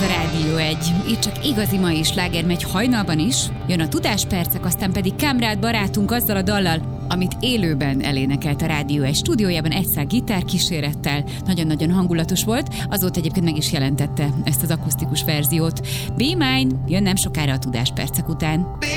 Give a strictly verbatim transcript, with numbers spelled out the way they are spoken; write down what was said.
a Rádió egy. Itt csak igazi mai sláger megy hajnalban is. Jön a Tudáspercek, aztán pedig Kamrád barátunk azzal a dallal, amit élőben elénekelt a Rádió egy stúdiójában egyszer gitárkísérettel. Nagyon-nagyon hangulatos volt, azóta egyébként meg is jelentette ezt az akusztikus verziót. Be Mine jön nem sokára a Tudáspercek után.